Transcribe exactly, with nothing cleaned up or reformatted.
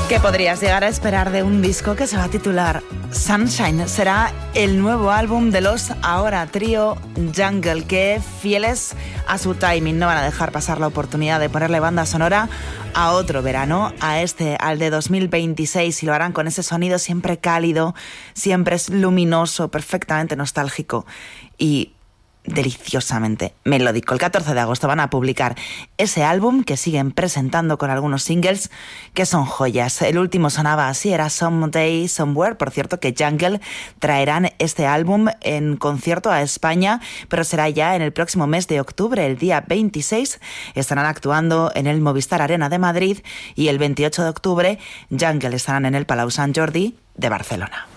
¿Qué podrías llegar a esperar de un disco que se va a titular Sunshine? Será el nuevo álbum de los ahora trío Jungle, que fieles a su timing no van a dejar pasar la oportunidad de ponerle banda sonora a otro verano, a este, al de dos mil veintiséis, y lo harán con ese sonido siempre cálido, siempre luminoso, perfectamente nostálgico y deliciosamente melódico. El catorce de agosto van a publicar ese álbum que siguen presentando con algunos singles que son joyas. El último sonaba así, era Someday Somewhere. Por cierto, que Jungle traerán este álbum en concierto a España, pero será ya en el próximo mes de octubre, el día veintiséis. Estarán actuando en el Movistar Arena de Madrid y el veintiocho de octubre Jungle estarán en el Palau Sant Jordi de Barcelona.